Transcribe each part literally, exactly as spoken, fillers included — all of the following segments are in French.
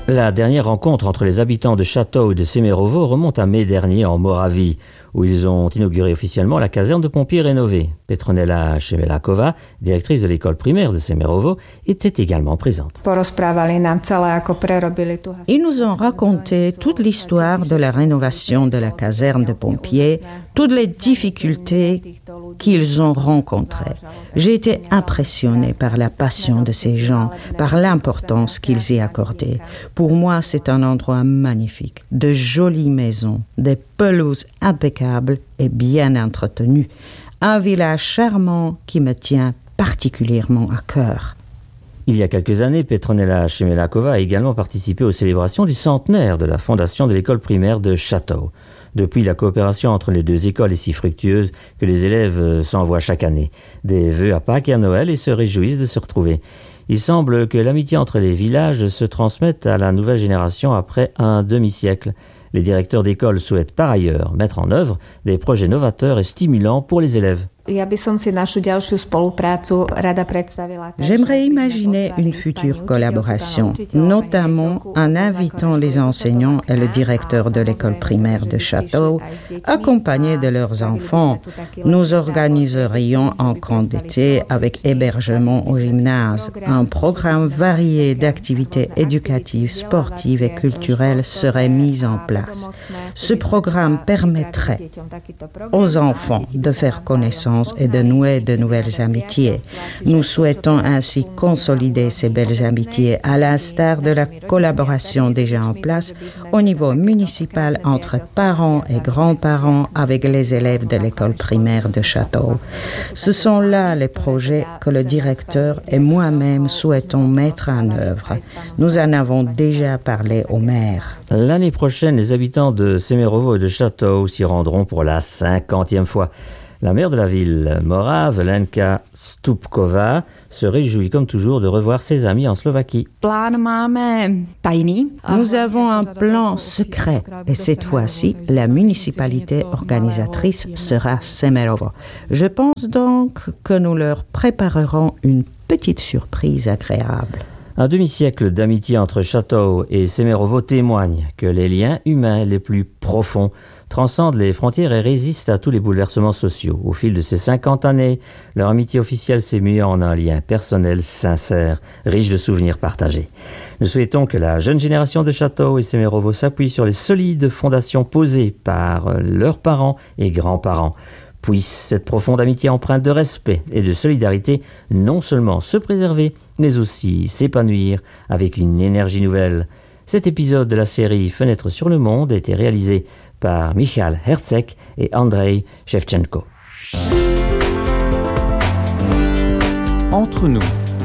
La dernière rencontre entre les habitants de Château et de Semerovo remonte à mai dernier en Moravie, où ils ont inauguré officiellement la caserne de pompiers rénovée. Petronella Shemelakova, directrice de l'école primaire de Semerovo, était également présente. Ils nous ont raconté toute l'histoire de la rénovation de la caserne de pompiers, toutes les difficultés qu'ils ont rencontrées. J'ai été impressionnée par la passion de ces gens, par l'importance qu'ils y accordaient. Pour moi, c'est un endroit magnifique, de jolies maisons, des pelouses impeccables et bien entretenues. Un village charmant qui me tient particulièrement à cœur. Il y a quelques années, Petronella Shemelakova a également participé aux célébrations du centenaire de la fondation de l'école primaire de Château. Depuis, la coopération entre les deux écoles est si fructueuse que les élèves s'envoient chaque année des vœux à Pâques et à Noël et se réjouissent de se retrouver. Il semble que l'amitié entre les villages se transmette à la nouvelle génération après un demi-siècle. Les directeurs d'école souhaitent par ailleurs mettre en œuvre des projets novateurs et stimulants pour les élèves. J'aimerais imaginer une future collaboration, notamment en invitant les enseignants et le directeur de l'école primaire de Château, accompagnés de leurs enfants. Nous organiserions un camp d'été avec hébergement au gymnase. Un programme varié d'activités éducatives, sportives et culturelles serait mis en place. Ce programme permettrait aux enfants de faire connaissance et de nouer de nouvelles amitiés. Nous souhaitons ainsi consolider ces belles amitiés à l'instar de la collaboration déjà en place au niveau municipal entre parents et grands-parents avec les élèves de l'école primaire de Château. Ce sont là les projets que le directeur et moi-même souhaitons mettre en œuvre. Nous en avons déjà parlé au maire. L'année prochaine, les habitants de Semerovo et de Château s'y rendront pour la cinquantième fois. La maire de la ville morave, Lenka Stupkova, se réjouit comme toujours de revoir ses amis en Slovaquie. Nous avons un plan secret et cette fois-ci, la municipalité organisatrice sera Semerovo. Je pense donc que nous leur préparerons une petite surprise agréable. Un demi-siècle d'amitié entre Château et Semerovo témoigne que les liens humains les plus profonds transcendent les frontières et résistent à tous les bouleversements sociaux. Au fil de ces cinquante années, leur amitié officielle s'est muée en un lien personnel sincère, riche de souvenirs partagés. Nous souhaitons que la jeune génération de Château et Semerovo s'appuie sur les solides fondations posées par leurs parents et grands-parents. Puisse cette profonde amitié empreinte de respect et de solidarité non seulement se préserver, mais aussi s'épanouir avec une énergie nouvelle. Cet épisode de la série Fenêtre sur le monde a été réalisé par Michal Herceg et Andrei Shevchenko. Entre nous.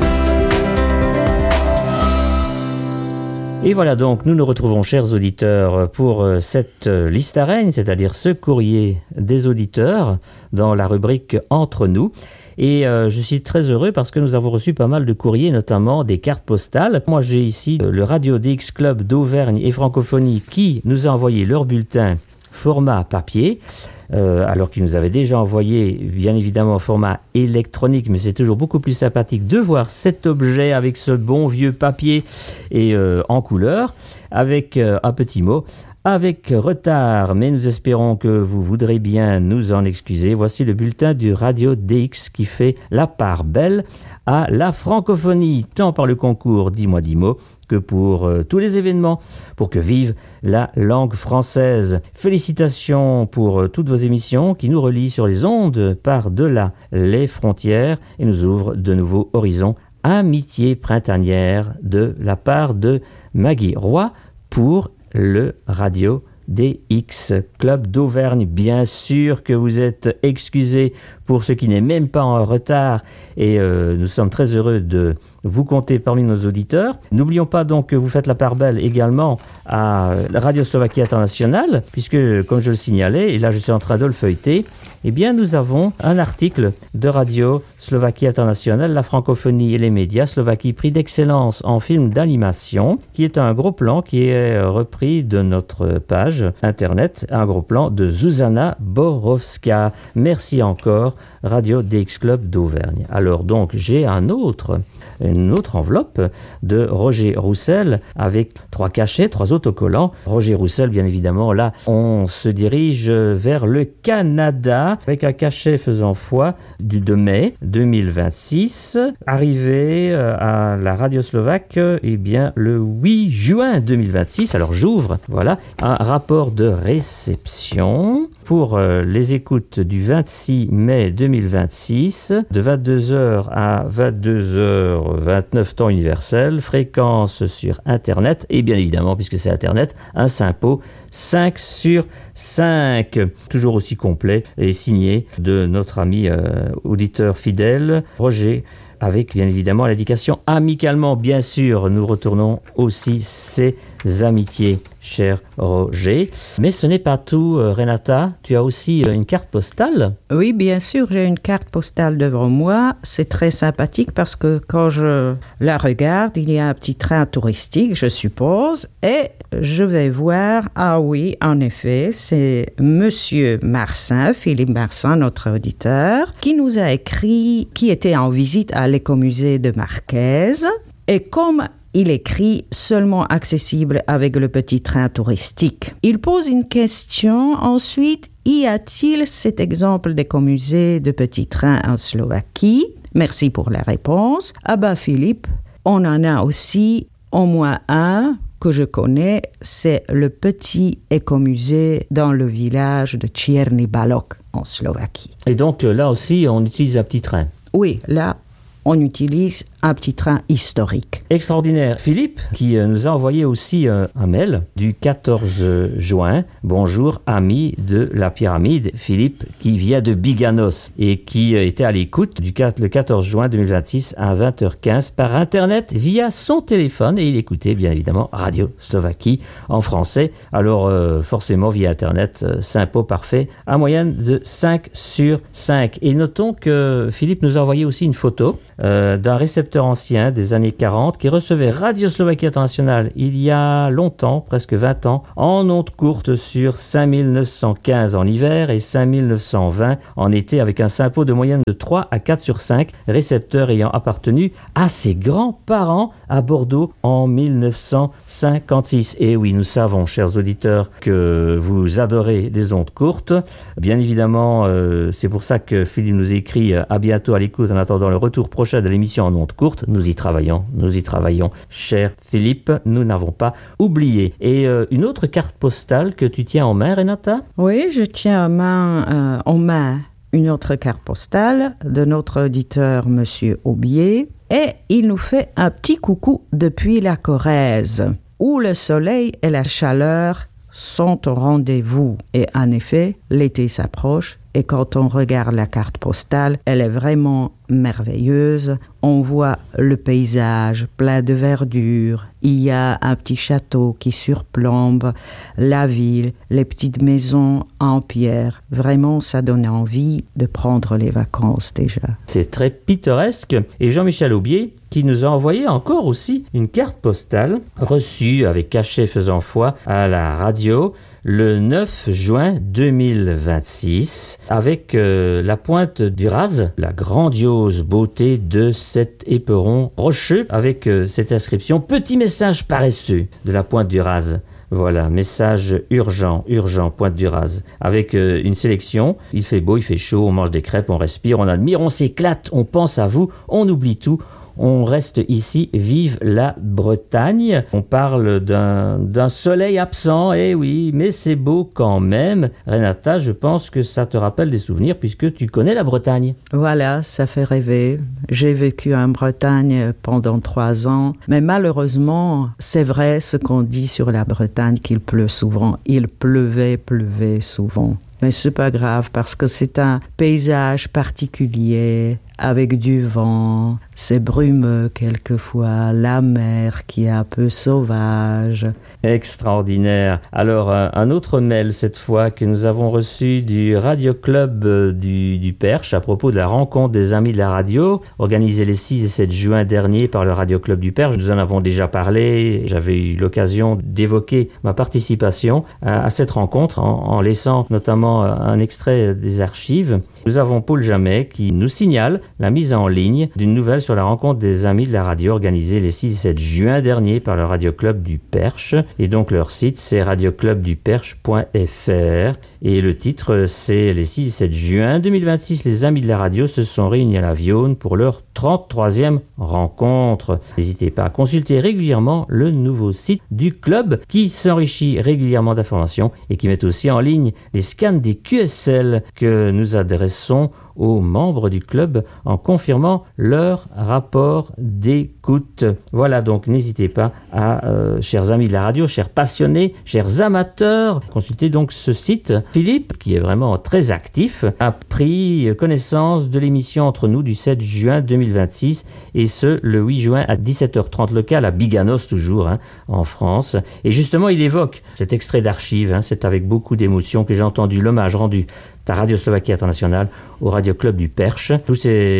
Et voilà donc, nous nous retrouvons, chers auditeurs, pour cette liste à reine, c'est-à-dire ce courrier des auditeurs dans la rubrique Entre nous. Et euh, je suis très heureux parce que nous avons reçu pas mal de courriers, notamment des cartes postales. Moi, j'ai ici le Radio D X Club d'Auvergne et Francophonie qui nous a envoyé leur bulletin format papier, euh, alors qu'ils nous avaient déjà envoyé, bien évidemment, en format électronique, mais c'est toujours beaucoup plus sympathique de voir cet objet avec ce bon vieux papier et euh, en couleur, avec euh, un petit mot. Avec retard, mais nous espérons que vous voudrez bien nous en excuser. Voici le bulletin du Radio D X qui fait la part belle à la francophonie, tant par le concours Dis-moi dix mots que pour euh, tous les événements, pour que vive la langue française. Félicitations pour euh, toutes vos émissions qui nous relient sur les ondes par-delà les frontières et nous ouvrent de nouveaux horizons. Amitié printanière de la part de Maggie Roy pour le Radio D X Club d'Auvergne. Bien sûr que vous êtes excusés pour ce qui n'est même pas en retard et euh, nous sommes très heureux de vous compter parmi nos auditeurs. N'oublions pas donc que vous faites la part belle également à Radio Slovaquie Internationale puisque, comme je le signalais, et là je suis en train de le feuilleter, eh bien, nous avons un article de Radio Slovaquie Internationale, la francophonie et les médias, Slovaquie, prix d'excellence en film d'animation, qui est un gros plan qui est repris de notre page internet, un gros plan de Zuzana Borowska. Merci encore, Radio D X Club d'Auvergne. Alors donc, j'ai un autre, une autre enveloppe de Roger Roussel avec trois cachets, trois autocollants. Roger Roussel, bien évidemment, là, on se dirige vers le Canada avec un cachet faisant foi du deux mai deux mille vingt-six, arrivé à la radio slovaque, eh bien, le huit juin deux mille vingt-six. Alors j'ouvre, voilà, un rapport de réception pour euh, les écoutes du vingt-six mai deux mille vingt-six, de vingt-deux heures à vingt-deux heures vingt-neuf temps universel, fréquence sur Internet, et bien évidemment, puisque c'est Internet, un Sympo cinq sur cinq, toujours aussi complet et signé de notre ami euh, auditeur fidèle, Roger, avec bien évidemment l'indication amicalement. Bien sûr, nous retournons aussi ses amitiés, cher Roger. Mais ce n'est pas tout, euh, Renata. Tu as aussi euh, une carte postale. Oui, bien sûr, j'ai une carte postale devant moi. C'est très sympathique parce que quand je la regarde, il y a un petit train touristique, je suppose, et je vais voir, ah oui, en effet, c'est Monsieur Marsin, Philippe Marsin, notre auditeur, qui nous a écrit, qui était en visite à l'écomusée de Marquez, et comme il écrit seulement accessible avec le petit train touristique. Il pose une question ensuite, y a-t-il cet exemple d'écomusée de petit train en Slovaquie? Merci pour la réponse. Ah bah Philippe, on en a aussi au moins un que je connais, c'est le petit écomusée dans le village de Čierny Balok en Slovaquie. Et donc là aussi, on utilise un petit train. Oui, là, on utilise un petit train historique. Extraordinaire. Philippe, qui nous a envoyé aussi un, un mail du quatorze juin. Bonjour, ami de la pyramide. Philippe, qui vient de Biganos et qui était à l'écoute du le quatorze juin deux mille vingt-six à vingt heures quinze par Internet via son téléphone. Et il écoutait bien évidemment Radio Slovaquie en français. Alors euh, forcément via Internet, euh, Sympo parfait, à moyenne de cinq sur cinq. Et notons que Philippe nous a envoyé aussi une photo euh, d'un récepteur ancien des années quarante qui recevait Radio Slovaquie Internationale il y a longtemps, presque vingt ans, en ondes courtes sur cinq mille neuf cent quinze en hiver et cinq mille neuf cent vingt en été, avec un Sympo de moyenne de trois à quatre sur cinq, récepteur ayant appartenu à ses grands-parents à Bordeaux en mille neuf cent cinquante-six. Et oui, nous savons, chers auditeurs, que vous adorez des ondes courtes. Bien évidemment, euh, c'est pour ça que Philippe nous écrit à bientôt à l'écoute en attendant le retour prochain de l'émission en ondes courte. Nous y travaillons, nous y travaillons, cher Philippe, nous n'avons pas oublié. Et euh, une autre carte postale que tu tiens en main, Renata? Oui, je tiens en main, euh, en main une autre carte postale de notre auditeur, Monsieur Aubier, et il nous fait un petit coucou depuis la Corrèze, où le soleil et la chaleur sont au rendez-vous. Et en effet, l'été s'approche. Et quand on regarde la carte postale, elle est vraiment merveilleuse. On voit le paysage plein de verdure. Il y a un petit château qui surplombe la ville, les petites maisons en pierre. Vraiment, ça donne envie de prendre les vacances déjà. C'est très pittoresque. Et Jean-Michel Aubier, qui nous a envoyé encore aussi une carte postale reçue avec cachet faisant foi à la radio le neuf juin deux mille vingt-six, avec euh, la pointe du Raz, la grandiose beauté de cet éperon rocheux, avec euh, cette inscription « Petit message paresseux de la pointe du Raz ». Voilà, message urgent, urgent, pointe du Raz, avec euh, une sélection. Il fait beau, il fait chaud, on mange des crêpes, on respire, on admire, on s'éclate, on pense à vous, on oublie tout. On reste ici, vive la Bretagne. On parle d'un, d'un soleil absent, eh oui, mais c'est beau quand même. Renata, je pense que ça te rappelle des souvenirs puisque tu connais la Bretagne. Voilà, ça fait rêver. J'ai vécu en Bretagne pendant trois ans, mais malheureusement, c'est vrai ce qu'on dit sur la Bretagne qu'il pleut souvent. Il pleuvait, pleuvait souvent. Mais c'est pas grave parce que c'est un paysage particulier avec du vent, c'est brumeux quelquefois, la mer qui est un peu sauvage. Extraordinaire. Alors, un autre mail cette fois que nous avons reçu du Radio Club du, du Perche à propos de la rencontre des amis de la radio, organisée les six et sept juin dernier par le Radio Club du Perche. Nous en avons déjà parlé. J'avais eu l'occasion d'évoquer ma participation à, à cette rencontre en, en laissant notamment un extrait des archives. Nous avons Paul Jamet qui nous signale la mise en ligne d'une nouvelle sur la rencontre des amis de la radio organisée les six et sept juin dernier par le Radio Club du Perche. Et donc leur site c'est radio club du perche point f r et le titre c'est les six et sept juin deux mille vingt-six, les amis de la radio se sont réunis à la Viosne pour leur trente-troisième rencontre. N'hésitez pas à consulter régulièrement le nouveau site du club qui s'enrichit régulièrement d'informations et qui met aussi en ligne les scans des Q S L que nous adressons aux membres du club en confirmant leur rapport d'écoute. Voilà, donc n'hésitez pas à, euh, chers amis de la radio, chers passionnés, chers amateurs, consultez donc ce site. Philippe, qui est vraiment très actif, a pris connaissance de l'émission Entre nous du sept juin deux mille vingt-six et ce, le huit juin à dix-sept heures trente local à Biganos toujours, hein, en France. Et justement, il évoque cet extrait d'archives, hein, c'est avec beaucoup d'émotion que j'ai entendu l'hommage rendu à Radio Slovaquie Internationale au Radio Club du Perche. Tous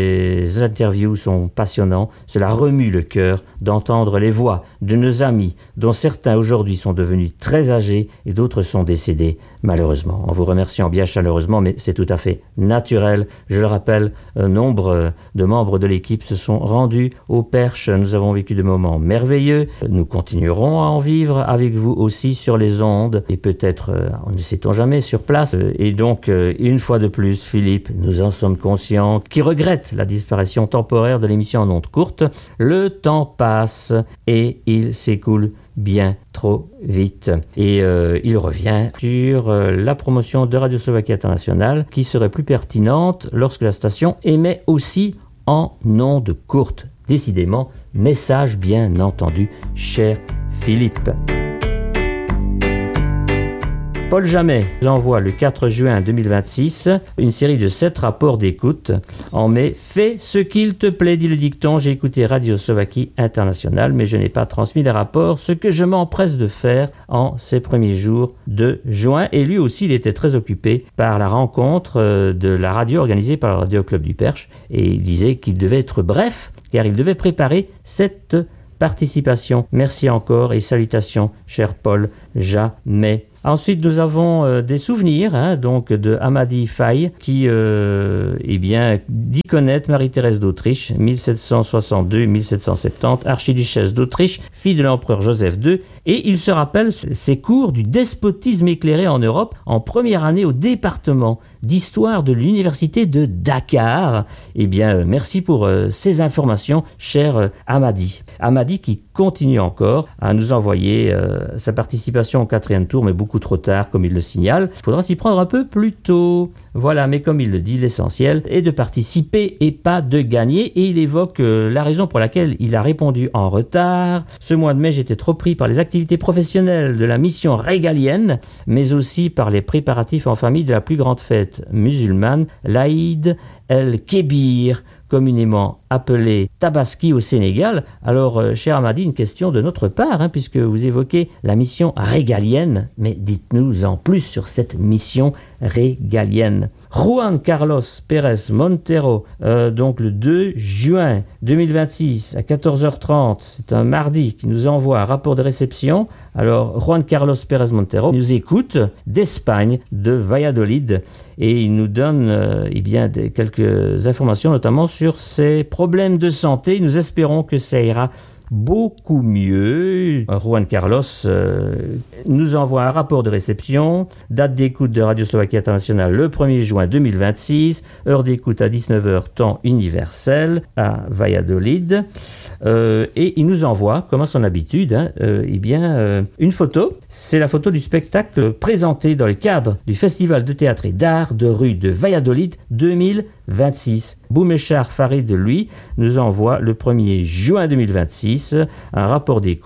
ces interviews sont passionnants. Cela remue le cœur d'entendre les voix de nos amis, dont certains aujourd'hui sont devenus très âgés et d'autres sont décédés, malheureusement. En vous remerciant bien chaleureusement, mais c'est tout à fait naturel. Je le rappelle, un nombre de membres de l'équipe se sont rendus au Perche. Nous avons vécu de moments merveilleux. Nous continuerons à en vivre avec vous aussi sur les ondes et peut-être, on ne sait-on jamais, sur place. Et donc, une fois de plus, Philippe, nous en sommes conscients, qui regrette la disparition temporaire de l'émission en ondes courtes. Le temps passe et il s'écoule bien trop vite. Et euh, il revient sur euh, la promotion de Radio Slovaquie Internationale qui serait plus pertinente lorsque la station émet aussi en ondes courtes. Décidément, message bien entendu, cher Philippe. Paul Jamet nous envoie le quatre juin deux mille vingt-six une série de sept rapports d'écoute. En mai, fais ce qu'il te plaît, dit le dicton. J'ai écouté Radio Slovaquie Internationale, mais je n'ai pas transmis les rapports, ce que je m'empresse de faire en ces premiers jours de juin. Et lui aussi, il était très occupé par la rencontre de la radio organisée par le Radio Club du Perche. Et il disait qu'il devait être bref, car il devait préparer cette participation. Merci encore et salutations, cher Paul Jamet. Ensuite, nous avons euh, des souvenirs hein, donc de Amadi Faye qui euh, eh bien, dit connaître Marie-Thérèse d'Autriche, mille sept cent soixante-deux à mille sept cent soixante-dix, archiduchesse d'Autriche, fille de l'empereur Joseph deux, et il se rappelle ses cours du despotisme éclairé en Europe en première année au département d'histoire de l'université de Dakar. Eh bien, euh, merci pour euh, ces informations, cher euh, Amadi. Amadi qui continue encore à nous envoyer euh, sa participation au quatrième tour, mais beaucoup trop tard, comme il le signale. Il faudra s'y prendre un peu plus tôt. Voilà, mais comme il le dit, l'essentiel est de participer et pas de gagner. Et il évoque euh, la raison pour laquelle il a répondu en retard. Ce mois de mai, j'étais trop pris par les activités professionnelles de la mission régalienne, mais aussi par les préparatifs en famille de la plus grande fête musulmane, l'Aïd el-Kébir, communément appelé Tabaski au Sénégal. Alors, euh, cher Amadi, une question de notre part, hein, puisque vous évoquez la mission régalienne, mais dites-nous en plus sur cette mission régalienne. Juan Carlos Pérez Montero, euh, donc le deux juin deux mille vingt-six à quatorze heures trente, c'est un mardi, qui nous envoie un rapport de réception. Alors, Juan Carlos Pérez Montero nous écoute d'Espagne, de Valladolid, et il nous donne euh, eh bien, des, quelques informations, notamment sur ses problèmes de santé. Nous espérons que ça ira beaucoup mieux. Juan Carlos euh, nous envoie un rapport de réception, date d'écoute de Radio Slovaquie Internationale le premier juin deux mille vingt-six, heure d'écoute à dix-neuf heures temps universel à Valladolid. Euh, et il nous envoie, comme à son habitude, hein, euh, eh bien, euh, une photo. C'est la photo du spectacle présenté dans le cadre du Festival de théâtre et d'art de rue de Valladolid deux mille vingt-six. Boumechar Farid, lui, nous envoie le premier juin deux mille vingt-six un rapport d'écoute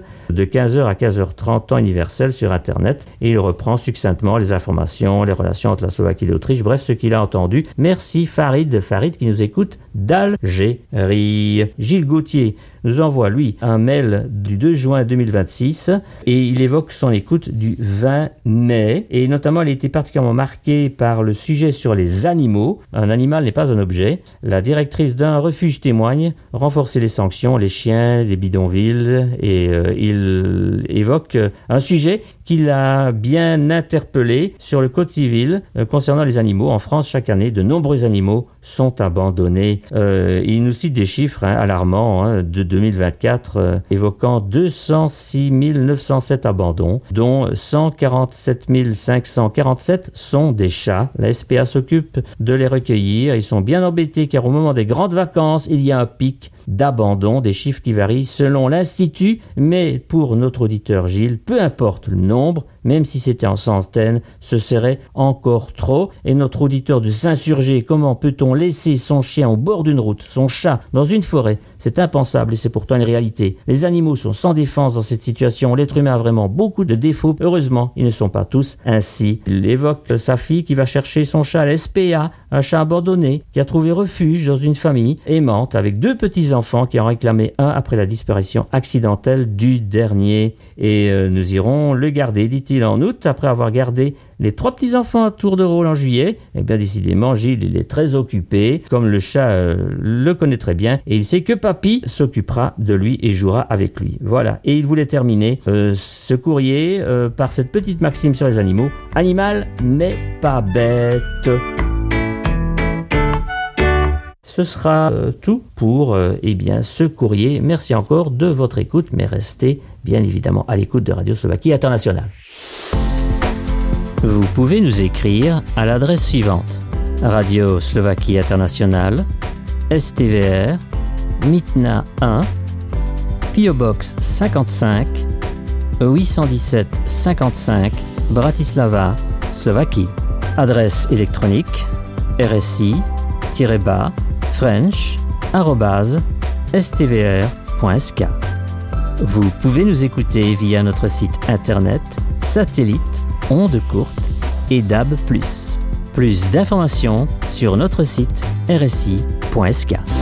de quinze heures à quinze heures trente temps universel sur Internet. Et il reprend succinctement les informations, les relations entre la Slovaquie et l'Autriche, bref, ce qu'il a entendu. Merci Farid, Farid qui nous écoute d'Algérie. Gilles Gauthier nous envoie, lui, un mail du deux juin deux mille vingt-six et il évoque son écoute du vingt mai. Et notamment, il a été particulièrement marqué par le sujet sur les animaux. Un animal n'est pas un objet. La directrice d'un refuge témoigne renforcer les sanctions, les chiens, les bidonvilles. Et euh, il évoque un sujet qu'il a bien interpellé sur le code civil euh, concernant les animaux. En France, chaque année, de nombreux animaux sont abandonnés. Euh, il nous cite des chiffres hein, alarmants hein, de deux mille vingt-quatre, euh, évoquant deux cent six mille neuf cent sept abandons, dont cent quarante-sept mille cinq cent quarante-sept sont des chats. La S P A s'occupe de les recueillir. Ils sont bien embêtés car au moment des grandes vacances, il y a un pic d'abandon, des chiffres qui varient selon l'Institut, mais pour notre auditeur Gilles, peu importe le nombre, même si c'était en centaines, ce serait encore trop. Et notre auditeur de s'insurger, comment peut-on laisser son chien au bord d'une route, son chat dans une forêt? C'est impensable et c'est pourtant une réalité. Les animaux sont sans défense dans cette situation. L'être humain a vraiment beaucoup de défauts. Heureusement, ils ne sont pas tous ainsi. Il évoque sa fille qui va chercher son chat à l'S P A, un chat abandonné qui a trouvé refuge dans une famille aimante avec deux petits-enfants qui en réclamaient un après la disparition accidentelle du dernier. Et euh, nous irons le garder, dit-il, en août, après avoir gardé les trois petits-enfants à tour de rôle en juillet. Eh bien, décidément, Gilles, il est très occupé, comme le chat euh, le connaît très bien, et il sait que papy s'occupera de lui et jouera avec lui. Voilà. Et il voulait terminer euh, ce courrier euh, par cette petite maxime sur les animaux. Animal n'est pas bête. Ce sera euh, tout pour euh, eh bien, ce courrier. Merci encore de votre écoute, mais restez bien évidemment à l'écoute de Radio Slovaquie Internationale. Vous pouvez nous écrire à l'adresse suivante: Radio Slovaquie Internationale, S T V R, Mytna un, P O Box cinquante-cinq, huit cent dix-sept cinquante-cinq, Bratislava, Slovaquie. Adresse électronique R S I-bas French arobase s t v r point s k. Vous pouvez nous écouter via notre site internet, satellite, ondes courtes et D A B plus. Plus d'informations sur notre site r s i point s k.